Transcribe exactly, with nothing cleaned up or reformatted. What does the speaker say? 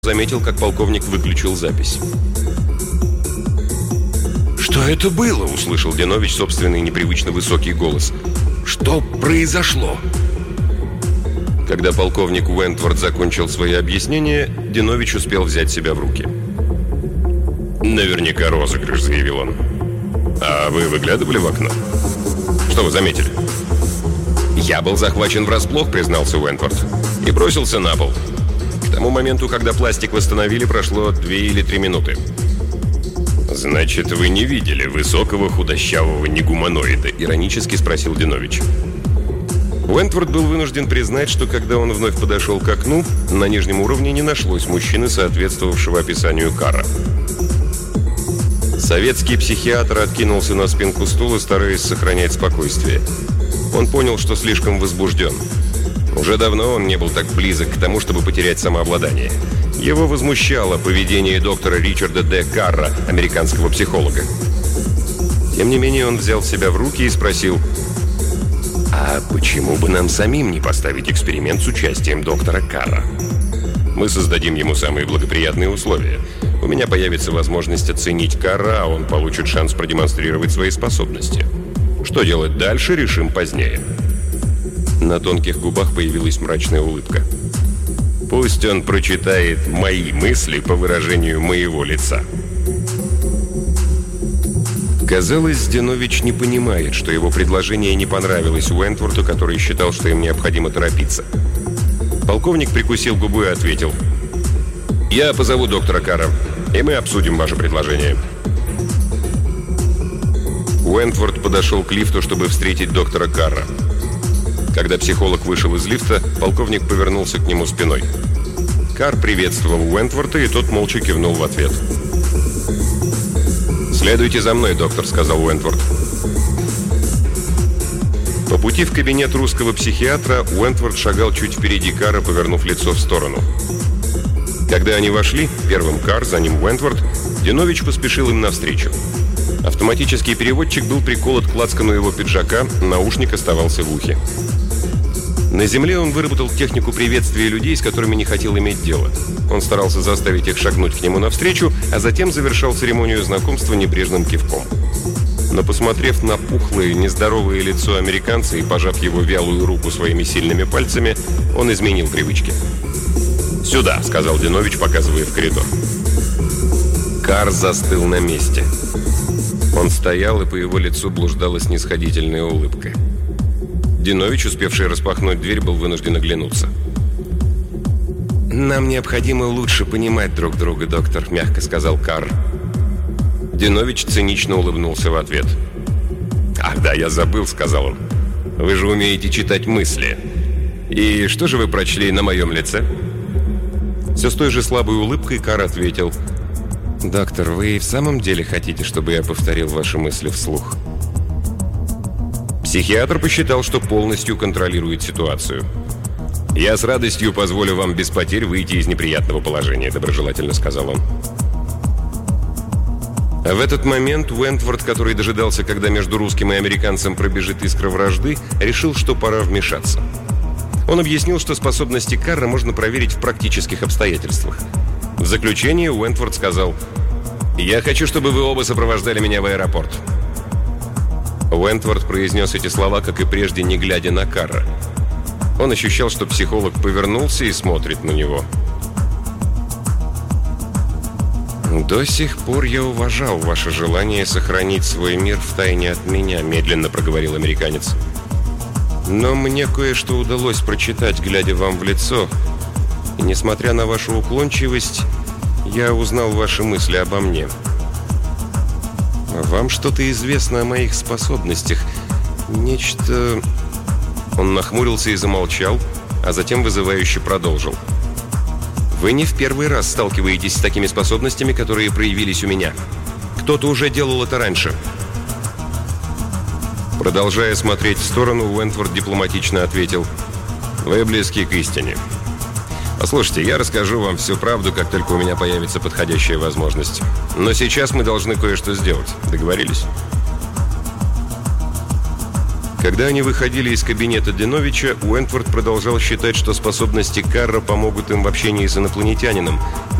заметил, как полковник выключил запись. «Что это было?» — услышал Денович собственный непривычно высокий голос. «Что произошло?» Когда полковник Уэнтворд закончил свои объяснения, Денович успел взять себя в руки. «Наверняка розыгрыш», — заявил он. «А вы выглядывали в окно? Что вы заметили?» «Я был захвачен врасплох», — признался Уэнтворд, и бросился на пол. К тому моменту, когда пластик восстановили, прошло две или три минуты. «Значит, вы не видели высокого худощавого негуманоида?» — иронически спросил Денович. Уэнтворд был вынужден признать, что когда он вновь подошел к окну, на нижнем уровне не нашлось мужчины, соответствовавшего описанию Карра. Советский психиатр откинулся на спинку стула, стараясь сохранять спокойствие. Он понял, что слишком возбужден. Уже давно он не был так близок к тому, чтобы потерять самообладание. Его возмущало поведение доктора Ричарда Д. Карра, американского психолога. Тем не менее, он взял себя в руки и спросил: «А почему бы нам самим не поставить эксперимент с участием доктора Карра? Мы создадим ему самые благоприятные условия. У меня появится возможность оценить Карра, а он получит шанс продемонстрировать свои способности. Что делать дальше, решим позднее». На тонких губах появилась мрачная улыбка. «Пусть он прочитает мои мысли по выражению моего лица». Казалось, Денович не понимает, что его предложение не понравилось Уэнтворду, который считал, что им необходимо торопиться. Полковник прикусил губу и ответил: «Я позову доктора Карра, и мы обсудим ваше предложение». Уэнтворд подошел к лифту, чтобы встретить доктора Карра. Когда психолог вышел из лифта, полковник повернулся к нему спиной. Карр приветствовал Уэнтворда, и тот молча кивнул в ответ. «Следуйте за мной, доктор», — сказал Уэнтворд. По пути в кабинет русского психиатра Уэнтворд шагал чуть впереди Карра, повернув лицо в сторону. Когда они вошли, первым Карр, за ним Уэнтворд, Денович поспешил им навстречу. Автоматический переводчик был приколот к лацкану его пиджака, наушник оставался в ухе. На земле он выработал технику приветствия людей, с которыми не хотел иметь дело. Он старался заставить их шагнуть к нему навстречу, а затем завершал церемонию знакомства небрежным кивком. Но, посмотрев на пухлое, нездоровое лицо американца и пожав его вялую руку своими сильными пальцами, он изменил привычки. «Сюда», — сказал Денович, показывая в коридор. Карр застыл на месте. Он стоял, и по его лицу блуждала снисходительная улыбка. Денович, успевший распахнуть дверь, был вынужден оглянуться. «Нам необходимо лучше понимать друг друга, доктор», — мягко сказал Карр. Денович цинично улыбнулся в ответ. «Ах да, я забыл», — сказал он. «Вы же умеете читать мысли. И что же вы прочли на моем лице?» Все с той же слабой улыбкой Карр ответил: «Доктор, вы и в самом деле хотите, чтобы я повторил ваши мысли вслух?» Психиатр посчитал, что полностью контролирует ситуацию. «Я с радостью позволю вам без потерь выйти из неприятного положения», — доброжелательно сказал он. А в этот момент Уэнтворд, который дожидался, когда между русским и американцем пробежит искра вражды, решил, что пора вмешаться. Он объяснил, что способности Карра можно проверить в практических обстоятельствах. В заключение Уэнтворд сказал: «Я хочу, чтобы вы оба сопровождали меня в аэропорт». Уэнтворд произнес эти слова, как и прежде, не глядя на Карра. Он ощущал, что психолог повернулся и смотрит на него. «До сих пор я уважал ваше желание сохранить свой мир втайне от меня», — медленно проговорил американец. «Но мне кое-что удалось прочитать, глядя вам в лицо. И несмотря на вашу уклончивость, я узнал ваши мысли обо мне. Вам что-то известно о моих способностях. Нечто...» Он нахмурился и замолчал, а затем вызывающе продолжил. «Вы не в первый раз сталкиваетесь с такими способностями, которые проявились у меня. Кто-то уже делал это раньше». Продолжая смотреть в сторону, Уэнтворд дипломатично ответил: «Вы близки к истине. Послушайте, я расскажу вам всю правду, как только у меня появится подходящая возможность. Но сейчас мы должны кое-что сделать. Договорились?» Когда они выходили из кабинета Деновича, Уэнтворд продолжал считать, что способности Карра помогут им в общении с инопланетянином,